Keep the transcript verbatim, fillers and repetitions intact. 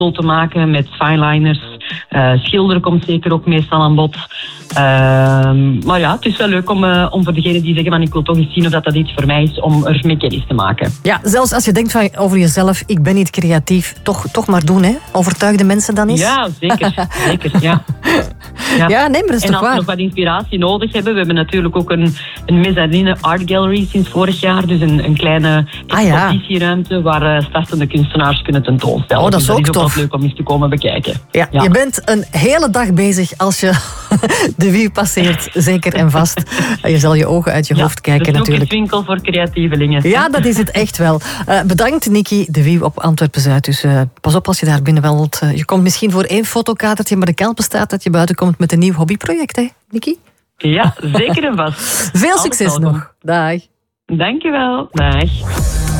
te maken met fineliners. Uh, schilderen komt zeker ook meestal aan bod. Uh, maar ja, het is wel leuk om, uh, om voor degenen die zeggen van ik wil toch eens zien of dat, dat iets voor mij is, om er mee kennis te maken. Ja, zelfs als je denkt van, over jezelf, ik ben niet creatief, toch, toch maar doen, hè? Overtuig de mensen dan eens. Ja, zeker. zeker ja. Ja. ja, nee, maar dat is en toch als waar. we nog wat inspiratie nodig hebben, we hebben natuurlijk ook een, een mezzanine art gallery sinds vorig jaar, dus een, een kleine expositieruimte ah, ja. waar uh, startende kunstenaars kunnen tentoonstellen. Oh, dat is dus ook dat is ook tof. wel leuk om eens te komen bekijken. Ja, ja. Je bent een hele dag bezig als je de Wiel passeert, zeker en vast. Je zal je ogen uit je ja, hoofd kijken natuurlijk. Het is ook een winkel voor creatievelingen. Ja, dat is het echt wel. Uh, bedankt Nikki de Wiel op Antwerpen-Zuid. Dus uh, pas op als je daar binnen wandelt. Uh, je komt misschien voor één fotokadertje, maar de kans bestaat dat je buiten komt met een nieuw hobbyproject, hè, Nikki? Ja, zeker en vast. Veel succes nog. Dag. Dankjewel. Dag.